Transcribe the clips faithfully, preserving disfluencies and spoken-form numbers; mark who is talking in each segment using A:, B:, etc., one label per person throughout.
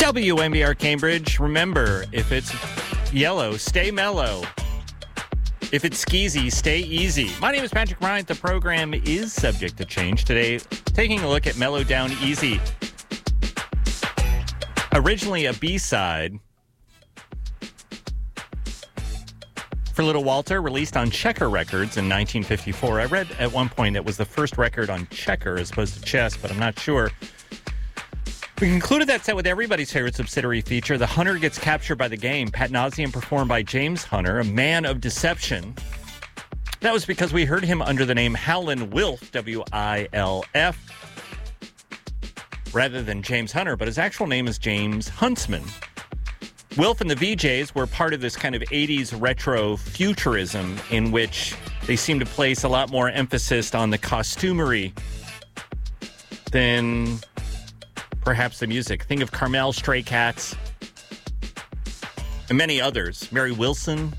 A: W M B R Cambridge. Remember, if it's yellow, stay mellow. If it's skeezy, stay easy. My name is Patrick Bryant. The program is subject to change. Today, taking a look at Mellow Down Easy. Originally a B-side for Little Walter, released on Checker Records in nineteen fifty-four. I read at one point it was the first record on Checker as opposed to Chess, but I'm not sure. We concluded that set with everybody's favorite subsidiary feature, The Hunter Gets Captured by the Game, Pat Nauseam, performed by James Hunter, a man of deception. That was because we heard him under the name Howlin' Wilf, W I L F, rather than James Hunter, but his actual name is James Huntsman. Wilf and the V Js were part of this kind of eighties retro futurism in which they seemed to place a lot more emphasis on the costumery than perhaps the music. Think of Carmel, Stray Cats, and many others. Mary Wilson.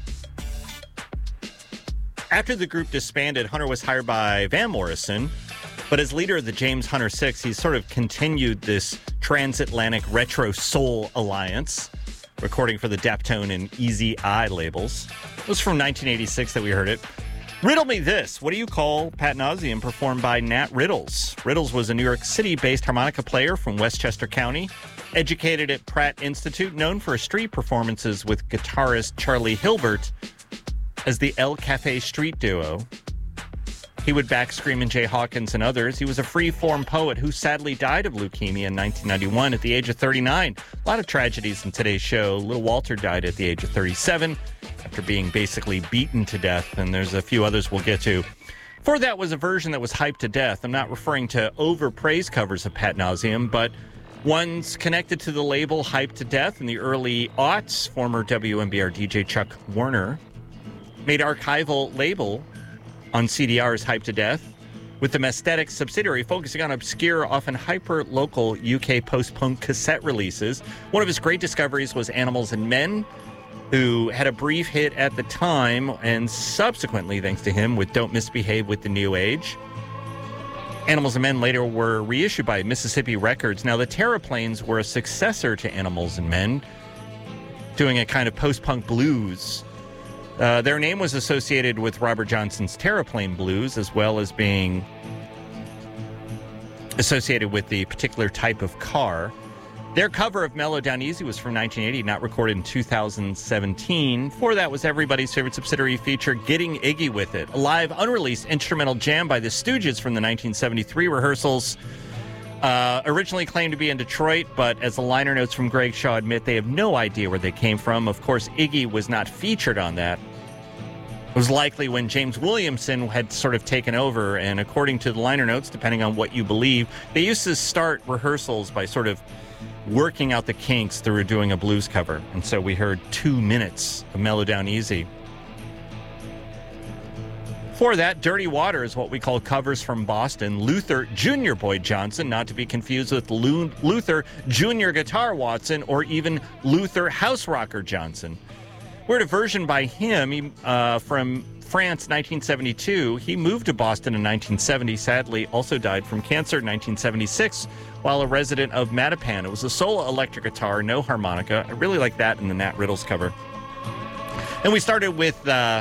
A: After the group disbanded, Hunter was hired by Van Morrison, but as leader of the James Hunter Six, he sort of continued this transatlantic retro soul alliance, recording for the Daptone and Easy Eye labels. It was from nineteen eighty-six that we heard it. Riddle Me This. What do you call Pat Nauseam, performed by Nat Riddles? Riddles was a New York City-based harmonica player from Westchester County, educated at Pratt Institute, known for his street performances with guitarist Charlie Hilbert as the El Cafe Street Duo. He would back Screamin' Jay Hawkins and others. He was a free-form poet who sadly died of leukemia in nineteen ninety-one at the age of thirty-nine. A lot of tragedies in today's show. Little Walter died at the age of thirty-seven after being basically beaten to death, and there's a few others we'll get to. Before that was a version that was hyped to death. I'm not referring to overpraised covers of Pat Nauseam, but ones connected to the label Hyped to Death in the early aughts. Former W M B R D J Chuck Werner made archival label on C D Rs Hyped to Death, with the Mesthetic subsidiary focusing on obscure, often hyper-local U K post-punk cassette releases. One of his great discoveries was Animals and Men, who had a brief hit at the time, and subsequently, thanks to him, with Don't Misbehave with the New Age. Animals and Men later were reissued by Mississippi Records. Now, the Terraplanes were a successor to Animals and Men, doing a kind of post-punk blues. Uh, their name was associated with Robert Johnson's Terraplane Blues, as well as being associated with the particular type of car. Their cover of Mellow Down Easy was from nineteen eighty, not recorded in two thousand seventeen. Before that was everybody's favorite subsidiary feature, Getting Iggy With It, a live, unreleased instrumental jam by the Stooges from the nineteen seventy-three rehearsals. Uh, originally claimed to be in Detroit, but as the liner notes from Greg Shaw admit, they have no idea where they came from. Of course, Iggy was not featured on that. It was likely when James Williamson had sort of taken over, and according to the liner notes, depending on what you believe, they used to start rehearsals by sort of working out the kinks through doing a blues cover. And so we heard two minutes of Mellow Down Easy. Before that, Dirty Water is what we call covers from Boston. Luther Junior Boyd Johnson, not to be confused with Lu- Luther Junior Guitar Watson or even Luther House Rocker Johnson. We heard a version by him he, uh, from France, nineteen seventy-two. He moved to Boston in nineteen seventy, sadly also died from cancer in nineteen seventy-six while a resident of Mattapan. It was a solo electric guitar, no harmonica. I really like that in the Nat Riddles cover. And we started with Uh,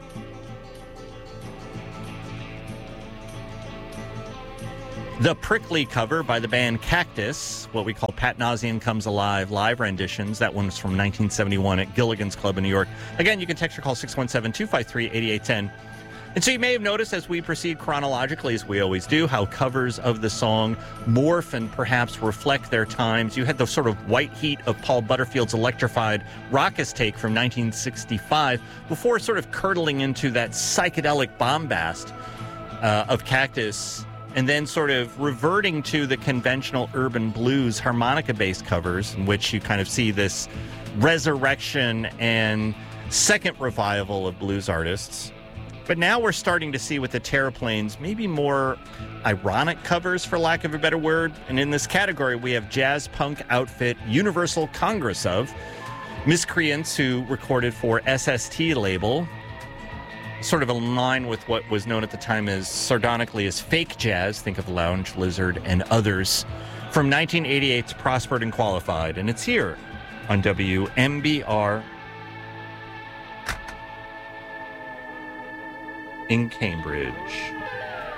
A: The Prickly cover by the band Cactus, what we call Pat Nauseam Comes Alive live renditions. That one was from nineteen seventy-one at Gilligan's Club in New York. Again, you can text or call six one seven, two five three, eight eight one zero. And so you may have noticed as we proceed chronologically, as we always do, how covers of the song morph and perhaps reflect their times. You had the sort of white heat of Paul Butterfield's electrified raucous take from nineteen sixty-five before sort of curdling into that psychedelic bombast uh, of Cactus, and then sort of reverting to the conventional urban blues harmonica-based covers, in which you kind of see this resurrection and second revival of blues artists. But now we're starting to see with the Terraplanes maybe more ironic covers, for lack of a better word. And in this category, we have jazz punk outfit Universal Congress of Miscreants, who recorded for S S T label, sort of in line with what was known at the time as sardonically as fake jazz. Think of Lounge Lizard and others. from nineteen eighty-eight's Prospered and Qualified, and it's here on W M B R in Cambridge.